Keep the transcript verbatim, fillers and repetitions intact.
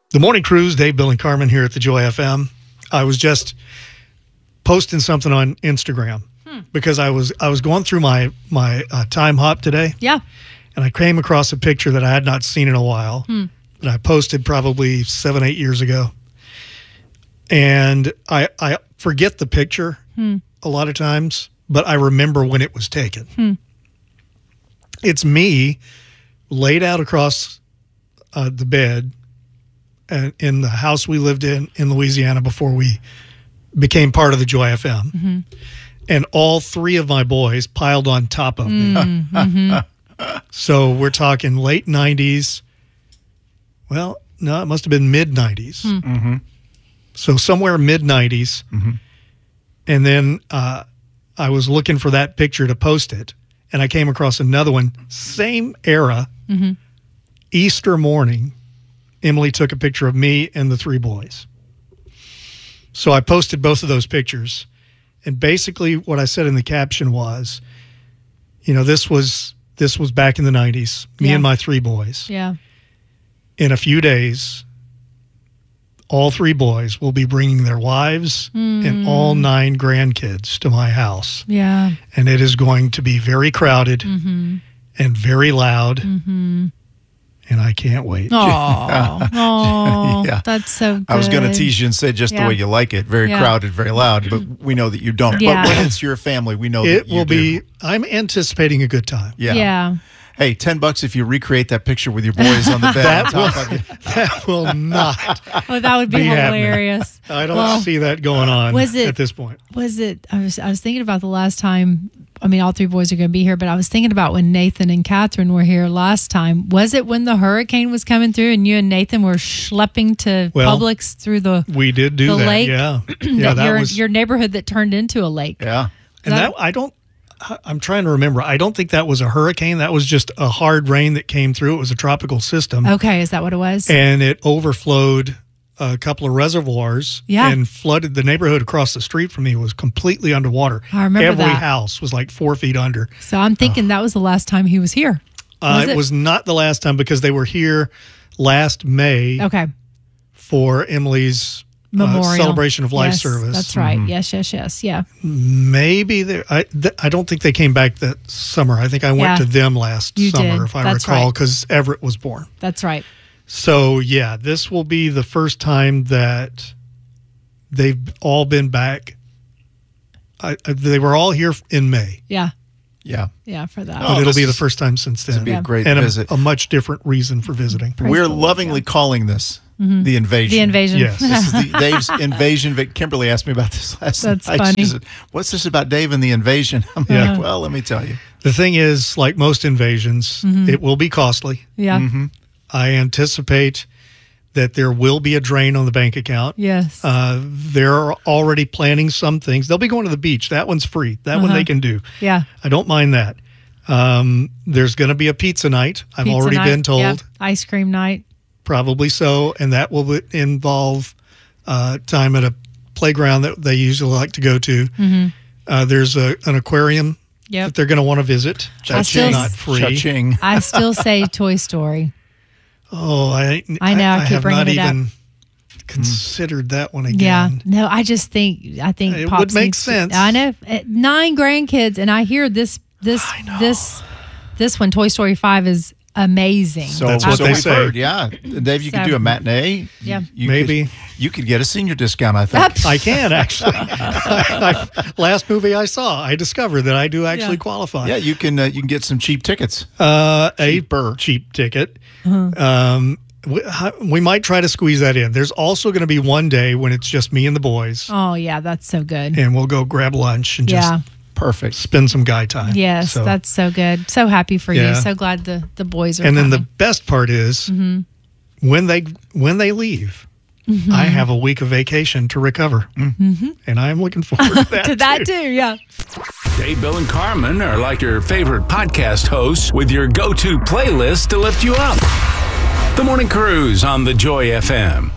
The Morning Cruise, Dave, Bill, and Carmen here at the Joy F M. I was just posting something on Instagram hmm. because I was I was going through my my uh, time hop today. Yeah. And I came across a picture that I had not seen in a while hmm. that I posted probably seven, eight years ago. And I I forget the picture hmm. a lot of times, but I remember when it was taken. Hmm. It's me laid out across uh, the bed uh, in the house we lived in in Louisiana before we became part of the Joy F M. Mm-hmm. And all three of my boys piled on top of me. Mm-hmm. So we're talking late nineties. Well, no, it must have been mid-nineties. Mm-hmm. So somewhere mid-nineties. Mm-hmm. And then uh, I was looking for that picture to post it. And I came across another one, same era, mm-hmm. Easter morning. Emily took a picture of me and the three boys. So I posted both of those pictures. And basically what I said in the caption was, you know, this was this was back in the nineties, me yeah. and my three boys. Yeah. In a few days, all three boys will be bringing their wives mm. and all nine grandkids to my house. Yeah. And it is going to be very crowded mm-hmm. and very loud. Mm-hmm. And I can't wait. Oh, oh, yeah. That's so good. I was going to tease you and say just yeah. the way you like it. Very yeah. crowded, very loud, but we know that you don't. Yeah. But when it's your family, we know it that you will do. be, I'm anticipating a good time. Yeah. Yeah. Hey, ten bucks if you recreate that picture with your boys on the bed. that, on will, top of you. that will not. Oh, that would be, be hilarious. Happening. I don't well, see that going on was it, at this point. Was it, I was, I was thinking about the last time, I mean, all three boys are going to be here, but I was thinking about when Nathan and Catherine were here last time. Was it when the hurricane was coming through and you and Nathan were schlepping to well, Publix through the We did do the that, lake? yeah. yeah that your, was, your neighborhood that turned into a lake. Yeah. And that, that I don't, I'm trying to remember. I don't think that was a hurricane. That was just a hard rain that came through. It was a tropical system. Okay, is that what it was? And it overflowed a couple of reservoirs yeah. and flooded the neighborhood across the street from me. Was completely underwater. I remember Every that. house was like four feet under. So I'm thinking uh, that was the last time he was here. Was uh, it? it was not the last time because they were here last May. Okay. For Emily's Memorial uh, celebration of life yes, service. That's right. Mm-hmm. Yes, yes, yes. Yeah. Maybe they. I th- I don't think they came back that summer. I think I went yeah. to them last you summer, did. if I that's recall, right. because Everett was born. That's right. So yeah, this will be the first time that they've all been back. I, I, they were all here in May. Yeah. Yeah. Yeah, for that. But oh, it'll be the first time since then. It'll be yeah. a great and visit. A, a much different reason for visiting. Praise We're the Lord, lovingly yeah. calling this mm-hmm. the invasion. The invasion. Yes. This is the Dave's invasion. Kimberly asked me about this last That's night. funny. She said, "What's this about Dave and the invasion?" I'm yeah. like, "Well, let me tell you." The thing is, like most invasions, mm-hmm. it will be costly. Yeah. Mm-hmm. I anticipate that there will be a drain on the bank account. Yes. Uh, they're already planning some things. They'll be going to the beach. That one's free. That uh-huh. one they can do. Yeah. I don't mind that. Um, there's going to be a pizza night. I've pizza already night. been told. Yeah. Ice cream night. Probably so. And that will involve uh, time at a playground that they usually like to go to. Mm-hmm. Uh, there's a, an aquarium yep. that they're going to want to visit. That's still, not free. Cha-ching. I still say Toy Story. Oh, I I know. I, I keep have bringing not it even up. considered that one again. Yeah. No, I just think I think it Pops would make needs sense. To, I know nine grandkids, and I hear this this this this one. Toy Story five is amazing. So that's what so they we've say. heard. Yeah, Dave, you So, could do a matinee. Yeah, you maybe could, you could get a senior discount. I think I can actually. I, I, last movie I saw, I discovered that I do actually Yeah. qualify. Yeah, you can. Uh, you can get some cheap tickets. Uh, Cheaper. a cheap ticket. Uh-huh. Um, we, we might try to squeeze that in. There's also going to be one day when it's just me and the boys, Oh yeah, that's so good. and we'll go grab lunch and Yeah. just Perfect. spend some guy time. Yes, So- that's so good. So happy for Yeah. you. So glad the the boys are. And then the coming. best part is Mm-hmm. when they when they leave, Mm-hmm. I have a week of vacation to recover, mm-hmm. and I'm looking forward to that. to that too. too. Yeah. Dave, Bill, and Carmen are like your favorite podcast hosts with your go-to playlist to lift you up. The Morning Cruise on the Joy F M.